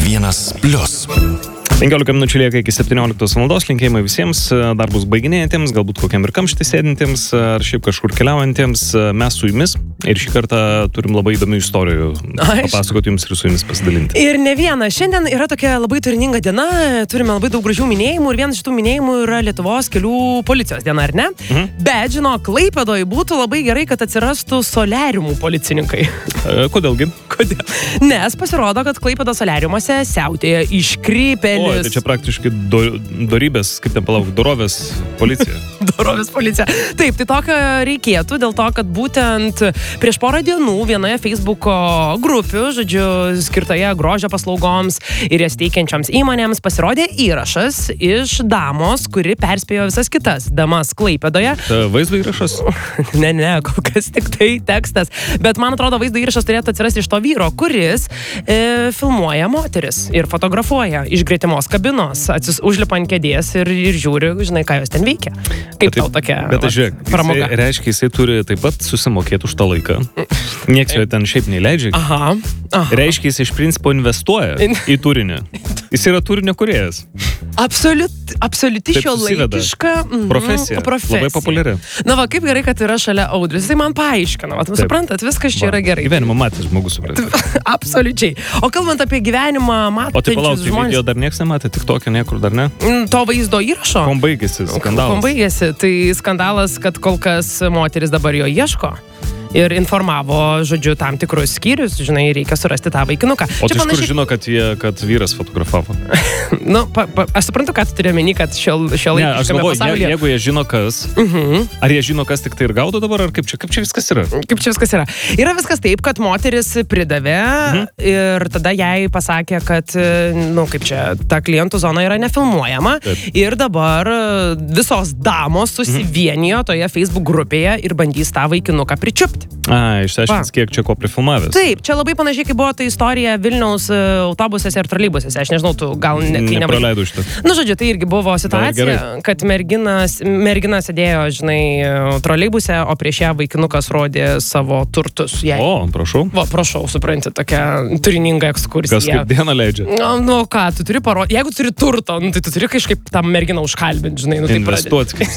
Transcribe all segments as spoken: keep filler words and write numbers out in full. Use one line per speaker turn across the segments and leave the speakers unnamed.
vienas plius.
penkiolika minučių lieka iki septynioliktos valandos, linkėjimai visiems, darbus baiginėjantiems, galbūt kokiam ir kamštį sėdintiems, ar šiaip kažkur keliaujantiems, mes su jumis ir šį kartą turim labai įdomių istorijų papasakoti jums ir su jumis pasidalinti.
Ir ne viena, šiandien yra tokia labai turininga diena, turime labai daug gražių minėjimų ir vienas iš tų minėjimų yra Lietuvos kelių policijos diena, ar ne? Mhm. Bet, žino, Klaipėdoje būtų labai gerai, kad atsirastų soliariumų policininkai.
E, kodėlgi?
Kodėl? Nes pasirodo, kad Klaipėdos soliariumuose siautėja iškrypėlis.
O, tai čia praktiškai do, dorybės, kaip ten palauk, dorovės policija.
Dorovės policija. Taip, tai tokio reikėtų dėl to, kad būtent prieš porą dienų vienoje Facebooko grupių, žodžiu, skirtoje grožio paslaugoms ir jas teikiančioms įmonėms pasirodė įrašas iš damos, kuri perspėjo visas kitas damas Klaipėdoje.
Ta vaizdo įrašas?
ne, ne, kol kas tik tai tekstas. Bet man atrodo, vaizdo įrašas turėtų atsirasti iš to vyro, kuris e, filmuoja moteris ir fotografuoja iš greitimos kabinos, atsis užlipa ant kėdės ir, ir žiūri, žinai, ką jos ten veikia. Kaip bet, tau tokia
bet, va, žiūrėk, pramoga? Jisai, reiškia, jisai turi taip pat susimokėti už tą laiką. Nieks jo ten šiaip neįleidžia.
Aha, aha.
Reiškia, jis iš principo investuoja į turinį. Jis yra turinio kūrėjas.
Absoliut, absoliuti šiuolaikiška mm,
profesija.
profesija.
Labai populiari.
Na va, kaip gerai, kad yra šalia Audrius. Jisai man paaiškino. Va, suprantat, viskas čia va, yra gerai.
Gyvenimą matęs žmogus supranta.
Absoliučiai. O kalbant apie gyvenimą matančius žmonės...
O tai palauk, žmonės... video dar nieks nematė, tik tokia niekur dar ne?
To vaizdo įrašo?
Kom baigėsi skandalas?
Kom baigėsi. Tai skandalas, kad kol kas moteris dabar jo ieško. Ir informavo, žodžiu, tam tikrus skyrius, žinai, reikia surasti tą vaikinuką.
O tai panašiai... kur žino, kad, jie, kad vyras fotografavo?
nu, pa, pa, aš suprantu, ką tu turi omeny, kad šio, šio
ne, aš galvoju,
pasaulyje...
je, jeigu jie žino kas, uh-huh. ar jie žino kas tik tai ir gaudo dabar, ar kaip čia, kaip čia viskas yra?
Kaip čia viskas yra? Yra viskas taip, kad moteris pridavė uh-huh. ir tada jai pasakė, kad, nu, kaip čia, ta klientų zona yra nefilmuojama. Taip. Ir dabar visos damos susivienijo uh-huh. toje Facebook grupėje ir bandys tą vaikinuką pričiupti.
A, išsiaiškins, kiek čia ko prifilmavęs.
Taip, čia labai panašiai, kaip buvo ta istorija Vilniaus autobusuose ir troleibusuose. Aš nežinau, tu gal ne, kai
nepraleidau šitą.
Nu, žodžiu, tai irgi buvo situacija, kad merginas, mergina sėdėjo, žinai, troleibuse, o prieš ją vaikinukas rodė savo turtus. Jai.
O, prašau.
Va, prašau, supranti, tokia turininga ekskursija.
Kas kaip dieną leidžia?
Nu, nu ką, tu turi parodyti, jeigu turi turto, nu, tai tu turi kažkaip tą merginą užkalbinti, žinai. Nu,
investuoti, kaip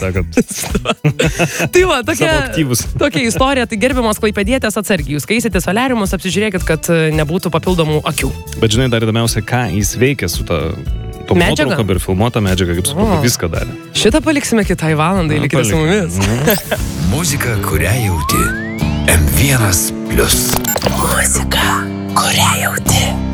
sakant.
Tai va, tokia, tokia istorija, tai gerbiamos klaipėdietės atsargiai. Jūs kaisite soliariumus, apsižiūrėkit, kad nebūtų papildomų akių.
Bet žinai, dar įdomiausia, ką jis veikia su ta
medžiaga
ir filmuota medžiaga, kaip suprantu, viską darė.
Šitą paliksime kitai valandai, likite su mumis.
Mhm. Muzika, kurią jauti. M vienas plius.
Muzika, kurią jauti.